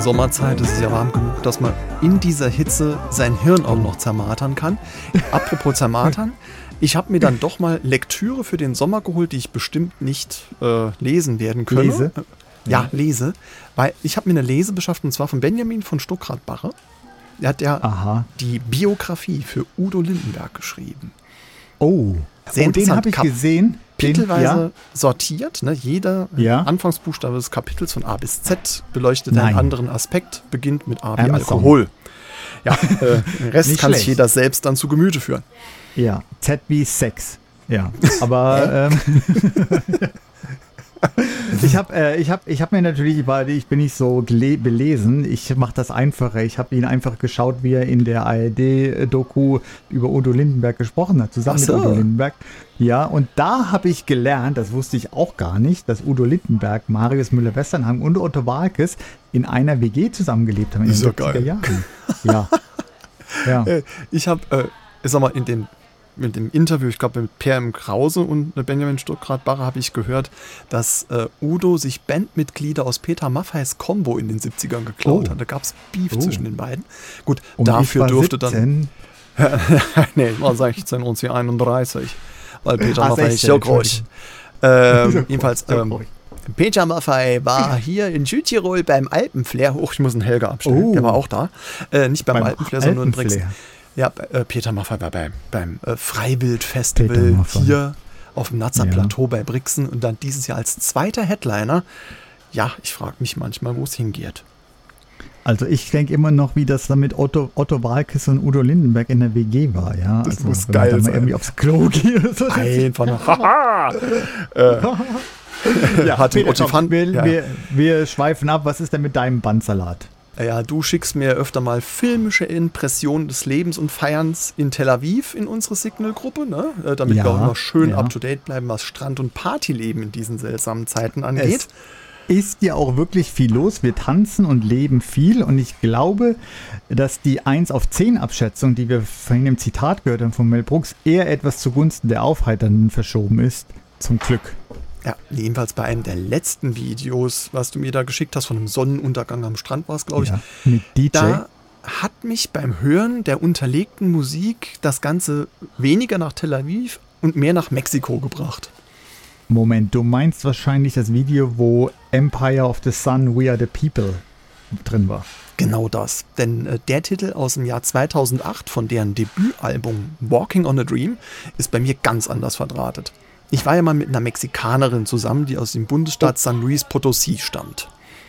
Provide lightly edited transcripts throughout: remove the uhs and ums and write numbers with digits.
Sommerzeit, es ist ja warm genug, dass man in dieser Hitze sein Hirn auch noch zermartern kann. Apropos zermartern, ich habe mir dann doch mal Lektüre für den Sommer geholt, die ich bestimmt nicht lesen werden können. Lese? Ja, lese. Weil ich habe mir eine Lese beschafft, und zwar von Benjamin von Stuckrad-Barre. Er hat ja die Biografie für Udo Lindenberg geschrieben. Oh, den habe ich gesehen. Kapitelweise sortiert. Ne? Jeder Anfangsbuchstabe des Kapitels von A bis Z beleuchtet einen anderen Aspekt, beginnt mit A wie Alkohol. Ja, den Rest kann sich jeder selbst dann zu Gemüte führen. Ja, Z wie Sex. Ja, aber ich hab mir natürlich, ich bin nicht so belesen, ich mache das einfacher. Ich habe ihn einfach geschaut, wie er in der ARD-Doku über Udo Lindenberg gesprochen hat, zusammen mit Udo Lindenberg. Ja, und da habe ich gelernt, das wusste ich auch gar nicht, dass Udo Lindenberg, Marius Müller-Westernhagen und Otto Waalkes in einer WG zusammengelebt haben in den 70er Jahren. Ja. Ja. Ich habe, ich sag mal, in dem Interview, ich glaube mit Per M. Krause und Benjamin Stuckrad-Barre habe ich gehört, dass Udo sich Bandmitglieder aus Peter Maffeys Combo in den 70ern geklaut hat. Da gab es Beef zwischen den beiden. Gut, und dafür durfte 17. Dann... nee, ich war 16 und sie 31, weil Peter Maffay ist ja groß. Jedenfalls, Peter Maffay war hier in Südtirol beim Alpenflair. Ich muss einen Helga abstellen, der war auch da. Nicht beim Alpenflair, sondern in Brixen. Ja, Peter Maffay war beim Freiwild-Festival hier auf dem Natzer Plateau bei Brixen und dann dieses Jahr als zweiter Headliner. Ja, ich frage mich manchmal, wo es hingeht. Also ich denke immer noch, wie das dann mit Otto Waalkes und Udo Lindenberg in der WG war. Ja? Das also, muss geil sein. Mal irgendwie aufs Klo gehen. So. Einfach noch. Ja, hat Peter, wir schweifen ab. Was ist denn mit deinem Bandsalat? Ja, du schickst mir öfter mal filmische Impressionen des Lebens und Feierns in Tel Aviv in unsere Signal-Gruppe, ne? Damit wir auch immer schön up-to-date bleiben, was Strand- und Partyleben in diesen seltsamen Zeiten angeht. Es ist ja auch wirklich viel los. Wir tanzen und leben viel und ich glaube, dass die 1/10-Abschätzung, die wir vorhin im Zitat gehört haben von Mel Brooks, eher etwas zugunsten der Aufheiternden verschoben ist. Zum Glück. Ja, jedenfalls bei einem der letzten Videos, was du mir da geschickt hast, von einem Sonnenuntergang am Strand war es, glaube ich. Ja, mit DJ. Da hat mich beim Hören der unterlegten Musik das Ganze weniger nach Tel Aviv und mehr nach Mexiko gebracht. Moment, du meinst wahrscheinlich das Video, wo Empire of the Sun, We Are the People drin war. Genau das, denn der Titel aus dem Jahr 2008 von deren Debütalbum Walking on a Dream ist bei mir ganz anders verdrahtet. Ich war ja mal mit einer Mexikanerin zusammen, die aus dem Bundesstaat San Luis Potosí stammt.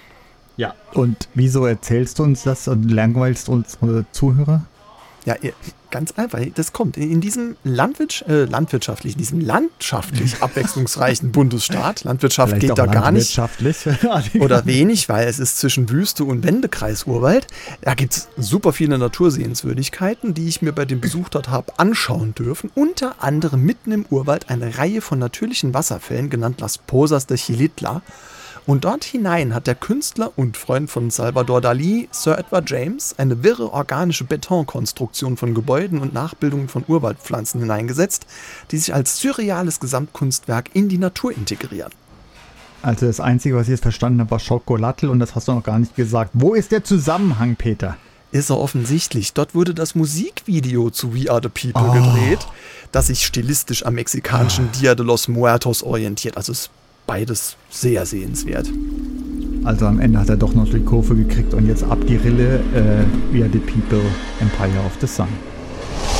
Ja. Und wieso erzählst du uns das und langweilst unsere Zuhörer? Ja, ganz einfach. Das kommt in diesem landschaftlich abwechslungsreichen Bundesstaat. Landwirtschaft vielleicht geht da gar nicht. Oder wenig, weil es ist zwischen Wüste und Wendekreis Urwald. Da gibt es super viele Natursehenswürdigkeiten, die ich mir bei dem Besuch dort habe anschauen dürfen. Unter anderem mitten im Urwald eine Reihe von natürlichen Wasserfällen, genannt Las Pozas de Xilitla. Und dort hinein hat der Künstler und Freund von Salvador Dalí, Sir Edward James, eine wirre organische Betonkonstruktion von Gebäuden und Nachbildungen von Urwaldpflanzen hineingesetzt, die sich als surreales Gesamtkunstwerk in die Natur integrieren. Also das Einzige, was ich jetzt verstanden habe, war Schokolatl und das hast du noch gar nicht gesagt. Wo ist der Zusammenhang, Peter? Ist er offensichtlich. Dort wurde das Musikvideo zu We Are the People gedreht, das sich stilistisch am mexikanischen Dia de los Muertos orientiert. Also es beides sehr sehenswert. Also am Ende hat er doch noch die Kurve gekriegt und jetzt ab die Rille, We Are the People, Empire of the Sun.